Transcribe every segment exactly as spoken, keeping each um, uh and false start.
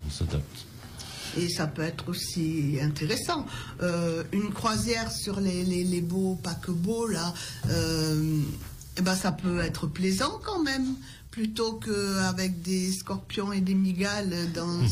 on s'adapte. Et ça peut être aussi intéressant. Euh, une croisière sur les, les, les beaux paquebots, là, euh, eh ben ça peut être plaisant quand même, plutôt qu'avec des scorpions et des migales dans...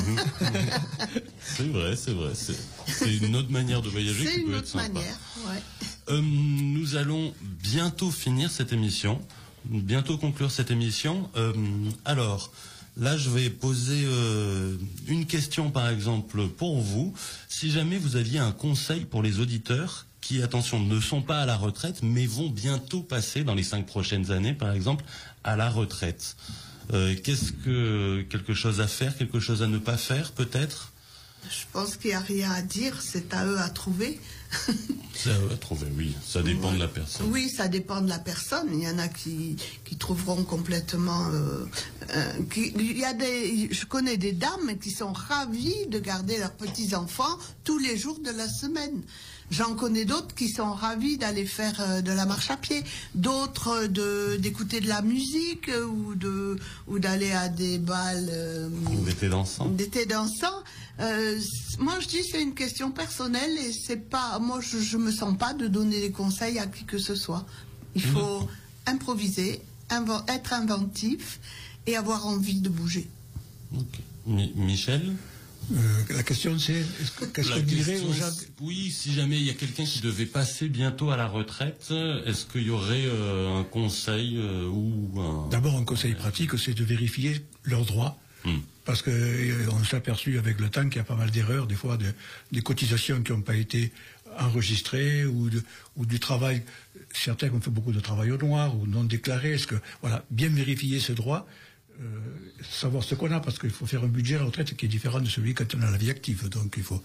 C'est vrai, c'est vrai. C'est, c'est une autre manière de voyager c'est qui peut une être autre sympa. manière, ouais. Euh, nous allons bientôt finir cette émission, bientôt conclure cette émission. Euh, alors... Là, je vais poser euh, une question, par exemple, pour vous. Si jamais vous aviez un conseil pour les auditeurs qui, attention, ne sont pas à la retraite, mais vont bientôt passer, dans les cinq prochaines années, par exemple, à la retraite. Euh, qu'est-ce que... quelque chose à faire, quelque chose à ne pas faire, peut-être ? Je pense qu'il n'y a rien à dire, c'est à eux à trouver. C'est à eux à trouver, oui. Ça dépend ouais. de la personne. Oui, ça dépend de la personne. Il y en a qui, qui trouveront complètement... Euh, euh, qui, il y a des, je connais des dames qui sont ravies de garder leurs petits-enfants tous les jours de la semaine. J'en connais d'autres qui sont ravis d'aller faire euh, de la marche à pied, d'autres de d'écouter de la musique euh, ou de ou d'aller à des balles euh, d'été dansant. D'été dansant. Euh, moi, je dis c'est une question personnelle et c'est pas. Moi, je, je me sens pas de donner des conseils à qui que ce soit. Il faut mmh. improviser, invo- être inventif et avoir envie de bouger. Okay. Mi- Michel. Euh, la question c'est, qu'est-ce que dirait aux gens? Oui, si jamais il y a quelqu'un qui devait passer bientôt à la retraite, est-ce qu'il y aurait euh, un conseil euh, ou un... D'abord, un conseil pratique, c'est de vérifier leurs droits. Hmm. Parce que euh, on s'est aperçu avec le temps qu'il y a pas mal d'erreurs, des fois de, des cotisations qui n'ont pas été enregistrées ou, de, ou du travail. Certains ont fait beaucoup de travail au noir ou non déclaré. Est-ce que voilà, bien vérifier ce droit. Euh, savoir ce qu'on a, parce qu'il faut faire un budget à la retraite qui est différent de celui quand on a la vie active. Donc il faut.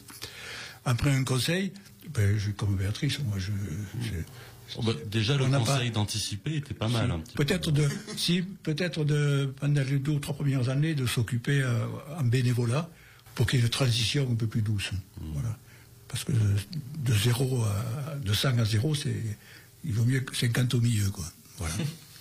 Après un conseil, ben, je, comme Béatrice, moi je. je oh bah, déjà le conseil pas... d'anticiper était pas mal. Si, un petit peut-être peu. de, si peut-être de pendant les deux ou trois premières années de s'occuper euh, en bénévolat pour qu'il y ait une transition un peu plus douce. Mmh. Voilà. Parce que de, de zéro à de cent à zéro, c'est il vaut mieux que cinquante au milieu, quoi. Voilà.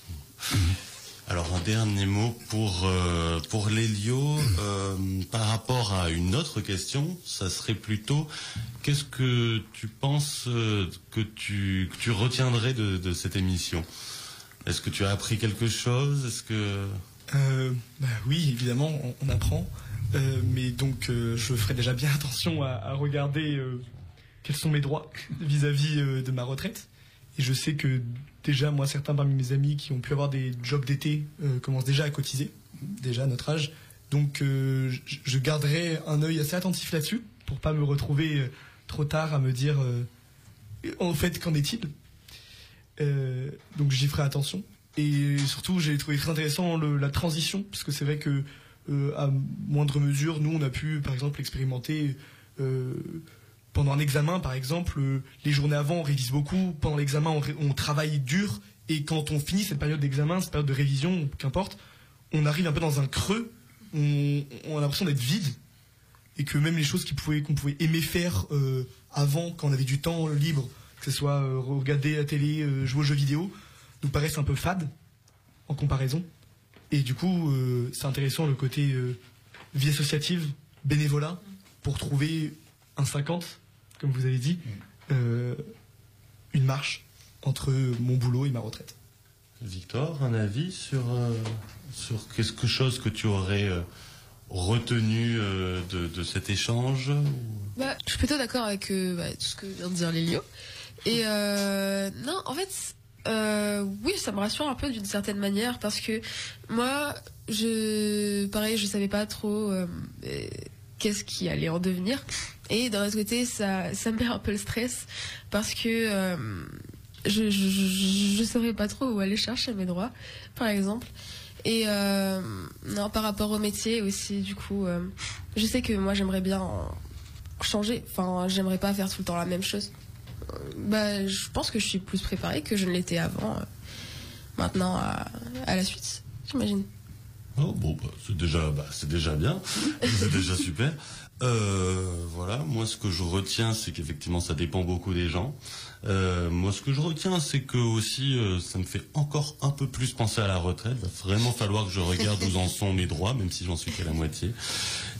Alors un dernier mot pour euh, pour Lélio euh, par rapport à une autre question, ça serait plutôt qu'est-ce que tu penses euh, que tu que tu retiendrais de, de cette émission? Est-ce que tu as appris quelque chose? Est-ce que euh, bah oui, évidemment, on, on apprend, euh, mais donc euh, je ferai déjà bien attention à, à regarder euh, quels sont mes droits vis-à-vis euh, de ma retraite. Et je sais que déjà, moi, certains parmi mes amis qui ont pu avoir des jobs d'été euh, commencent déjà à cotiser, déjà à notre âge. Donc, euh, je, je garderai un œil assez attentif là-dessus pour pas me retrouver euh, trop tard à me dire euh, en fait, qu'en est-il euh, Donc, j'y ferai attention. Et surtout, j'ai trouvé très intéressant le, la transition, parce que c'est vrai que euh, à moindre mesure, nous, on a pu, par exemple, expérimenter... Euh, Pendant un examen, par exemple, euh, les journées avant, on révise beaucoup. Pendant l'examen, on, ré- on travaille dur. Et quand on finit cette période d'examen, cette période de révision, qu'importe, on arrive un peu dans un creux. On, on a l'impression d'être vide. Et que même les choses qui pouvaient, qu'on pouvait aimer faire euh, avant, quand on avait du temps libre, que ce soit euh, regarder la télé, euh, jouer aux jeux vidéo, nous paraissent un peu fades en comparaison. Et du coup, euh, c'est intéressant le côté euh, vie associative, bénévolat, pour trouver un cinquante, comme vous avez dit, euh, une marche entre mon boulot et ma retraite. Victor, un avis sur, euh, sur quelque chose que tu aurais euh, retenu euh, de, de cet échange? Bah, je suis plutôt d'accord avec euh, bah, tout ce que vient de dire Lélio. Et euh, non, en fait, euh, oui, ça me rassure un peu d'une certaine manière, parce que moi, je, pareil, je savais pas trop euh, qu'est-ce qui allait en devenir. Et d'un autre côté, ça, ça me met un peu le stress, parce que euh, je, je, je, je saurais pas trop où aller chercher mes droits, par exemple. Et euh, non, par rapport au métier aussi, du coup, euh, je sais que moi j'aimerais bien changer. Enfin, j'aimerais pas faire tout le temps la même chose. Euh, bah, je pense que je suis plus préparée que je ne l'étais avant. Euh, maintenant, à, à la suite, j'imagine. Oh bon, bah, c'est déjà, bah, c'est déjà bien, c'est déjà super. Euh, voilà, moi ce que je retiens, c'est qu'effectivement ça dépend beaucoup des gens. Euh, moi ce que je retiens, c'est que aussi euh, ça me fait encore un peu plus penser à la retraite. Il va vraiment falloir que je regarde où en sont mes droits, même si j'en suis qu'à la moitié.